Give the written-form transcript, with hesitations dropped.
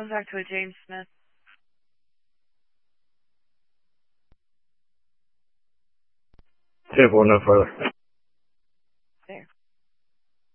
comes back to a James Smith. Table no further.